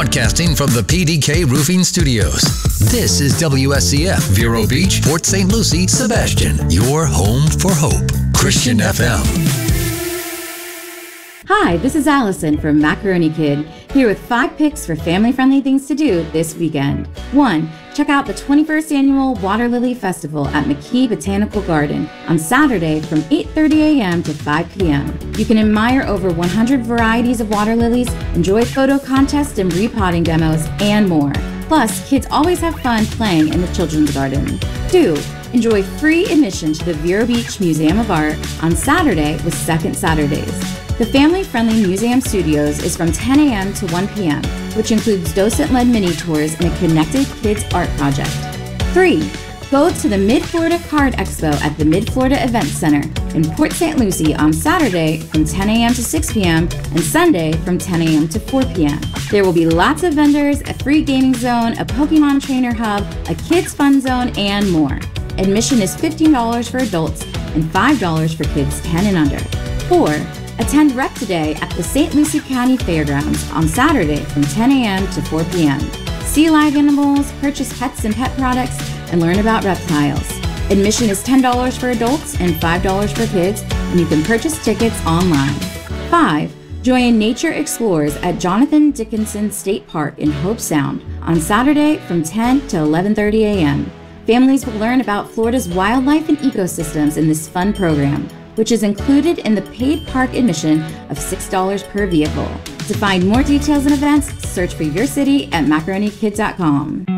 Broadcasting from the PDK Roofing Studios. This is WSCF, Vero Beach, Port St. Lucie, Sebastian, your home for hope. Christian FM. Hi, this is Allison from Macaroni Kid, here with 5 picks for family-friendly things to do this weekend. 1. Check out the 21st Annual Water Lily Festival at McKee Botanical Garden on Saturday from 8:30 a.m. to 5 p.m. You can admire over 100 varieties of water lilies, enjoy photo contests and repotting demos, and more. Plus, kids always have fun playing in the children's garden. 2. Enjoy free admission to the Vero Beach Museum of Art on Saturday with Second Saturdays. The family-friendly museum studios is from 10 a.m. to 1 p.m., which includes docent-led mini-tours and a connected kids art project. 3. Go to the Mid-Florida Card Expo at the Mid-Florida Event Center in Port St. Lucie on Saturday from 10 a.m. to 6 p.m. and Sunday from 10 a.m. to 4 p.m. There will be lots of vendors, a free gaming zone, a Pokemon trainer hub, a kids fun zone, and more. Admission is $15 for adults and $5 for kids 10 and under. 4. Attend Rec Today at the St. Lucie County Fairgrounds on Saturday from 10 a.m. to 4 p.m. See live animals, purchase pets and pet products, and learn about reptiles. Admission is $10 for adults and $5 for kids, and you can purchase tickets online. 5. Join Nature Explorers at Jonathan Dickinson State Park in Hope Sound on Saturday from 10 to 11:30 a.m. Families will learn about Florida's wildlife and ecosystems in this fun program, which is included in the paid park admission of $6 per vehicle. To find more details and events, search for your city at macaronikids.com.